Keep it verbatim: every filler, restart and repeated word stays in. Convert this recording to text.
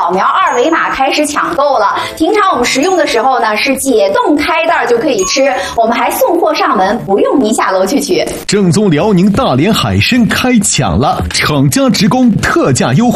扫描二维码开始抢购了。平常我们食用的时候呢，是解冻开袋就可以吃，我们还送货上门，不用您下楼去取。 正宗辽宁大连海参开抢了，厂家职工特价优惠。